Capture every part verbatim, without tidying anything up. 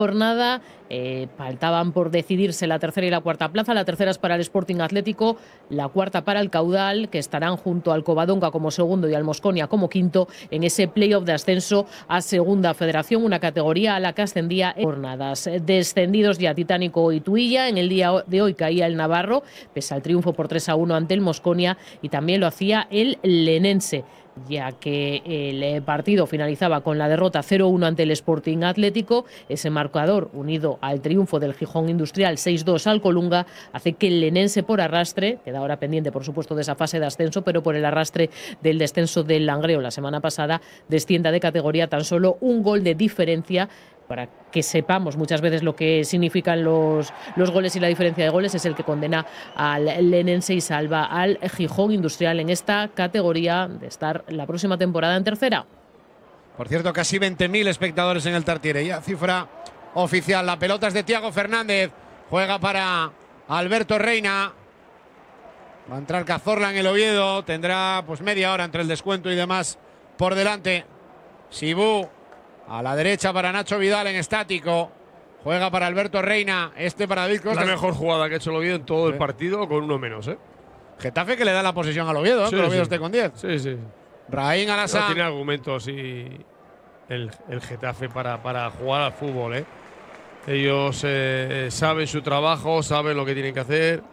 Jornada, eh, faltaban por decidirse la tercera y la cuarta plaza. La tercera es para el Sporting Atlético, la cuarta para el Caudal, que estarán junto al Covadonga como segundo y al Mosconia como quinto en ese playoff de ascenso a Segunda Federación, una categoría a la que ascendía en jornadas. Descendidos ya Titánico y Tuilla. En el día de hoy caía el Navarro, pese al triunfo por tres a uno ante el Mosconia, y también lo hacía el Lenense, ya que el partido finalizaba con la derrota cero uno ante el Sporting Atlético. Ese marcador, unido al triunfo del Gijón Industrial seis dos al Colunga, hace que el Lenense, por arrastre, queda ahora pendiente por supuesto de esa fase de ascenso, pero por el arrastre del descenso del Langreo la semana pasada, descienda de categoría tan solo un gol de diferencia. Para que sepamos muchas veces lo que significan los, los goles y la diferencia de goles, es el que condena al Lenense y salva al Gijón Industrial en esta categoría de estar la próxima temporada en tercera. Por cierto, casi veinte mil espectadores en el Tartiere, ya cifra oficial. La pelota es de Thiago Fernández, juega para Alberto Reina. Va a entrar Cazorla en el Oviedo, tendrá pues media hora entre el descuento y demás por delante. Sibú a la derecha para Nacho Vidal en estático. Juega para Alberto Reina, este para David Costa. La mejor jugada que ha hecho el Oviedo en todo sí. el partido, con uno menos, ¿eh? Getafe que le da la posesión al Oviedo, ¿eh? Sí, que el Oviedo sí. esté con diez. Sí, sí. Raín Alassane. No tiene argumentos y el, el Getafe para, para jugar al fútbol, ¿eh? Ellos eh, saben su trabajo, saben lo que tienen que hacer.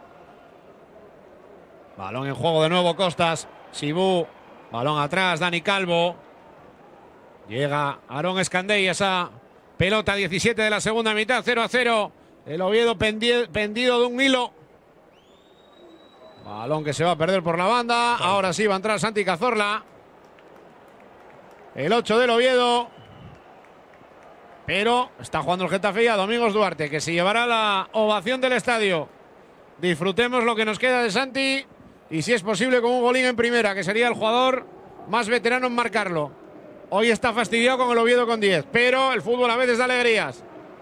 Balón en juego de nuevo, Costas. Sibú, balón atrás, Dani Calvo. Llega Aarón Escandey, esa pelota diecisiete de la segunda mitad, cero a cero. El Oviedo pendido, pendido de un hilo. Balón que se va a perder por la banda. Ahora sí va a entrar Santi Cazorla. El ocho del Oviedo. Pero está jugando el Getafe ya, Domingos Duarte, que se llevará la ovación del estadio. Disfrutemos lo que nos queda de Santi. Y si es posible con un golín en primera, que sería el jugador más veterano en marcarlo. Hoy está fastidiado con el Oviedo con diez, pero el fútbol a veces da alegrías.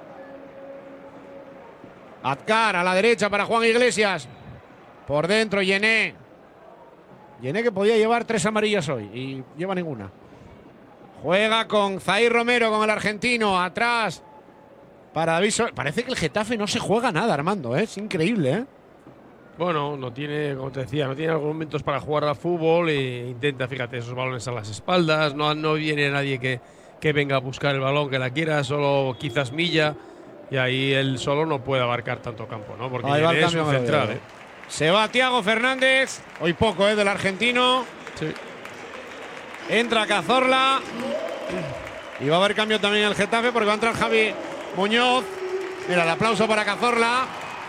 Azcar a la derecha para Juan Iglesias. Por dentro, Yené. Yené que podía llevar tres amarillas hoy y lleva ninguna. Juega con Zair Romero, con el argentino. Atrás para David Sol. Parece que el Getafe no se juega nada, Armando, ¿eh? Es increíble, ¿eh? Bueno, no tiene, como te decía, no tiene argumentos para jugar al fútbol e intenta, fíjate, esos balones a las espaldas. No, no viene nadie que, que venga a buscar el balón, que la quiera, solo quizás Milla. Y ahí él solo no puede abarcar tanto campo, ¿no? Porque es un central, ¿eh? Se va Thiago Fernández. Hoy poco, ¿eh? Del argentino. Sí. Entra Cazorla. Y va a haber cambio también en el Getafe porque va a entrar Javi Muñoz. Mira, el aplauso para Cazorla.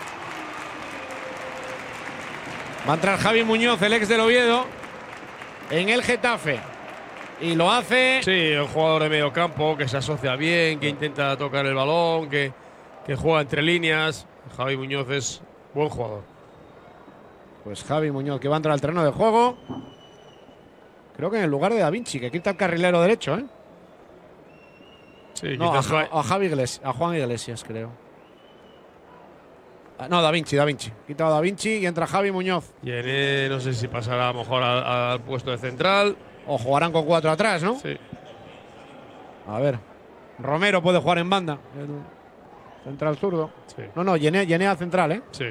Va a entrar Javi Muñoz, el ex del Oviedo, en el Getafe. Y lo hace… Sí, el jugador de medio campo que se asocia bien, que intenta tocar el balón, que, que juega entre líneas. Javi Muñoz es buen jugador. Pues Javi Muñoz, que va a entrar al terreno de juego. Creo que en el lugar de Da Vinci, que quita el carrilero derecho, ¿eh? Sí, no, a, a Javi Iglesias, a Juan Iglesias, creo. No, Da Vinci, Da Vinci. Quitado Da Vinci y entra Javi Muñoz. Y en él, no sé si pasará a lo mejor al, al puesto de central. O jugarán con cuatro atrás, ¿no? Sí. A ver. Romero puede jugar en banda. El central zurdo. Sí. No, no, Yené, Yené al central, ¿eh? Sí.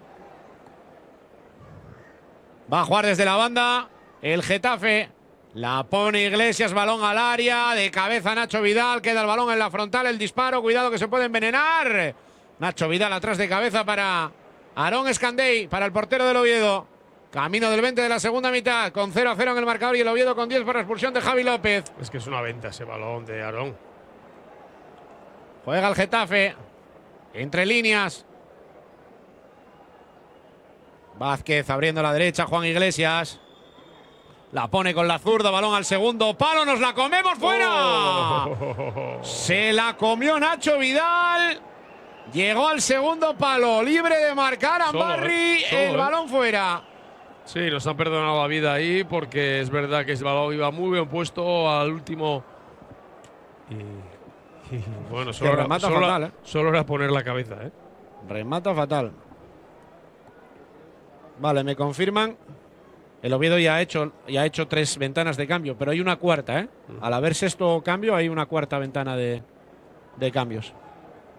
Va a jugar desde la banda el Getafe. La pone Iglesias, balón al área. De cabeza Nacho Vidal. Queda el balón en la frontal. El disparo. Cuidado que se puede envenenar. Nacho Vidal atrás de cabeza para Aarón Escandey, para el portero del Oviedo. Camino del veinte de la segunda mitad, con cero a cero en el marcador y el Oviedo con diez por expulsión de Javi López. Es que es una venta ese balón de Aarón. Juega el Getafe, entre líneas. Vázquez abriendo a la derecha, Juan Iglesias. La pone con la zurda, balón al segundo palo, nos la comemos fuera. Oh. Se la comió Nacho Vidal. Llegó al segundo palo, libre de marcar a Barry, el balón eh. fuera. Sí, nos han perdonado la vida ahí porque es verdad que ese balón iba muy bien puesto al último. Y, y bueno, solo era, remata solo, fatal, ¿eh? solo era poner la cabeza, ¿eh? Remata fatal. Vale, me confirman. El Oviedo ya ha hecho, ya ha hecho tres ventanas de cambio, pero hay una cuarta, ¿eh? Al haber sexto cambio, hay una cuarta ventana de, de cambios.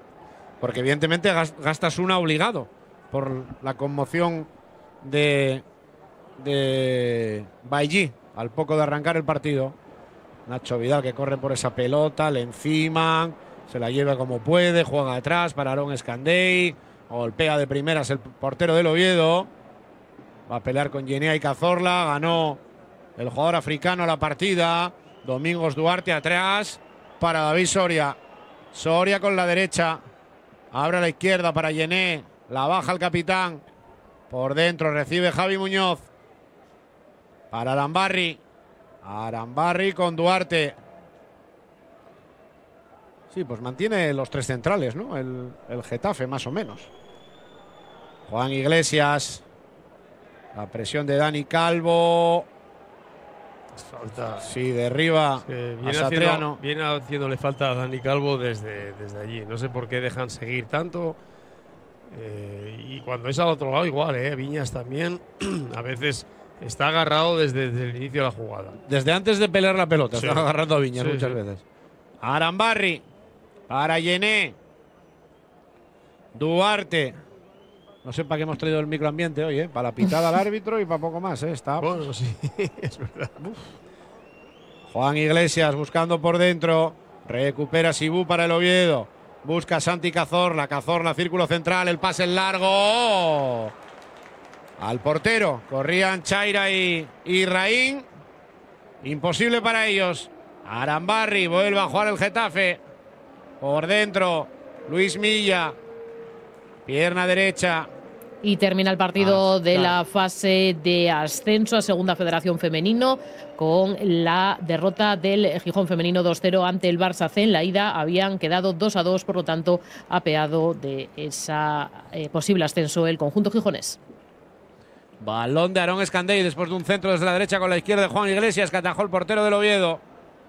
Porque evidentemente gastas una obligado por la conmoción de, de Bailly al poco de arrancar el partido. Nacho Vidal que corre por esa pelota, le enciman, se la lleva como puede, juega atrás para Aarón Escandey, golpea de primeras el portero del Oviedo. Va a pelear con Yenea y Cazorla, ganó el jugador africano la partida. Domingos Duarte atrás para David Soria. Soria con la derecha, abre a la izquierda para Yené, la baja el capitán. Por dentro recibe Javi Muñoz para Arambarri. Arambarri con Duarte. Sí, pues mantiene los tres centrales, ¿no? El, el Getafe, más o menos. Juan Iglesias. La presión de Dani Calvo. Falta. Sí, derriba Es que a viene, Satriano. haciendo, viene haciéndole falta a Dani Calvo desde, desde allí. No sé por qué dejan seguir tanto. Eh, y cuando es al otro lado, igual, ¿eh? Viñas también. A veces está agarrado desde, desde el inicio de la jugada. Desde antes de pelear la pelota, Sí. está agarrando a Viñas Sí, muchas sí. veces. Arambarri para Yené. Duarte. No sé para qué hemos traído el microambiente hoy, ¿eh? Para la pitada al árbitro y para poco más, ¿eh? Está. Bueno, sí, es verdad. Juan Iglesias buscando por dentro. Recupera Sibú para el Oviedo. Busca a Santi Cazorla. Cazorla, círculo central. El pase en largo. Al portero. Corrían Chaira y, y Raín. Imposible para ellos. Arambarri vuelve a jugar el Getafe. Por dentro. Luis Milla. Pierna derecha. Y termina el partido Ah, de claro. la fase de ascenso a Segunda Federación Femenino con la derrota del Gijón Femenino dos cero ante el Barça C. En la ida habían quedado dos a dos, por lo tanto, apeado de ese eh, posible ascenso el conjunto gijonés. Balón de Aarón Escandey después de un centro desde la derecha con la izquierda de Juan Iglesias, que atajó el portero del Oviedo.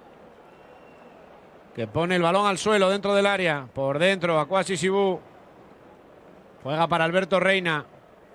Que pone el balón al suelo dentro del área. Por dentro, Akwasi Sibú. Juega para Alberto Reina.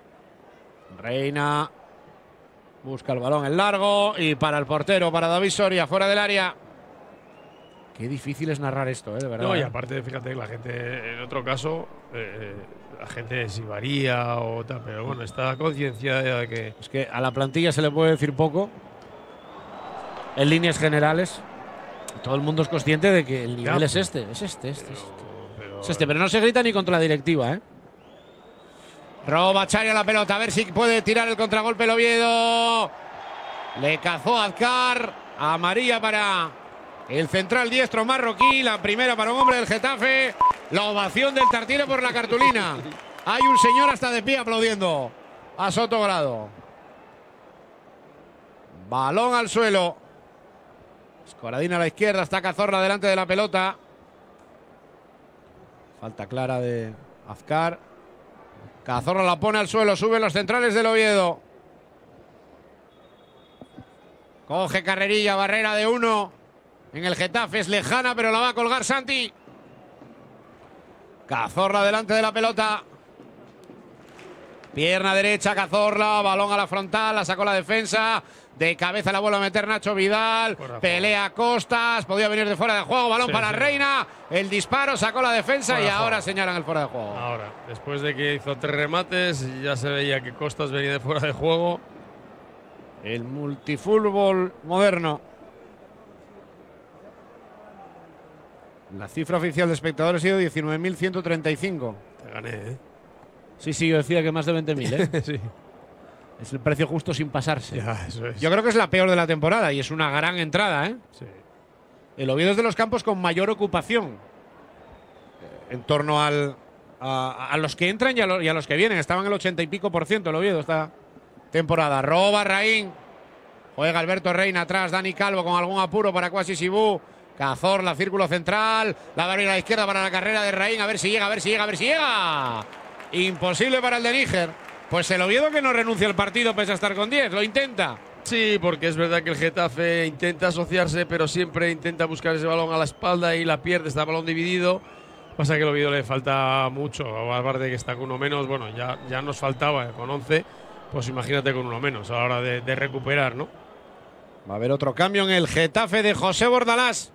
Reina busca el balón en largo y para el portero, para David Soria, fuera del área. Qué difícil es narrar esto, ¿eh? De verdad. No, y ¿eh? aparte, fíjate, la gente, en otro caso, eh, la gente si varía o tal, pero bueno, está concienciada de que. Es que a la plantilla se le puede decir poco. En líneas generales, todo el mundo es consciente de que el nivel Ya. es este, es este, este, Pero, este. pero- Es este, pero no se grita ni contra la directiva, ¿eh? Roba Charia la pelota, a ver si puede tirar el contragolpe el Oviedo. Le cazó Azcar. Amarilla para el central diestro marroquí. La primera para un hombre del Getafe. La ovación del Tartiere por la cartulina. Hay un señor hasta de pie aplaudiendo a Sotogrado. Balón al suelo. Escoradina a la izquierda, está Cazorla delante de la pelota. Falta clara de Azcar. Cazorla la pone al suelo, suben los centrales del Oviedo. Coge carrerilla, barrera de uno. En el Getafe es lejana, pero la va a colgar Santi. Cazorla delante de la pelota. Pierna derecha, Cazorla, balón a la frontal, la sacó la defensa. De cabeza la vuelve a meter Nacho Vidal. Fuera, Pelea Costas, podía venir de fuera de juego. Balón Sí, para sí. Reina. El disparo sacó la defensa Fuera y de ahora juego. señalan el fuera de juego. Ahora, después de que hizo tres remates, ya se veía que Costas venía de fuera de juego. El multifútbol moderno. La cifra oficial de espectadores ha sido diecinueve mil ciento treinta y cinco. Te gané, ¿eh? Sí, sí, yo decía que más de veinte mil, ¿eh? Sí. Es el precio justo sin pasarse. Ya, eso es. Yo creo que es la peor de la temporada y es una gran entrada, ¿eh? Sí. El Oviedo es de los campos con mayor ocupación. Eh, En torno al, a, a los que entran y a, lo- y a los que vienen. Estaban el ochenta y pico por ciento el Oviedo esta temporada. Roba Raín. Juega Alberto Reina atrás. Dani Calvo con algún apuro para Kwasi Sibú. Cazorla, círculo central. La va a abrir a la izquierda para la carrera de Raín. A ver si llega, a ver si llega, a ver si llega. Imposible para el de Níger. Pues el Oviedo que no renuncia al partido pese a estar con diez. Lo intenta. Sí, porque es verdad que el Getafe intenta asociarse, pero siempre intenta buscar ese balón a la espalda y la pierde, está el balón dividido. Pasa que el Oviedo le falta mucho, aparte de que está con uno menos, bueno, ya, ya nos faltaba con once, pues imagínate con uno menos a la hora de, de recuperar, ¿no? Va a haber otro cambio en el Getafe de José Bordalás.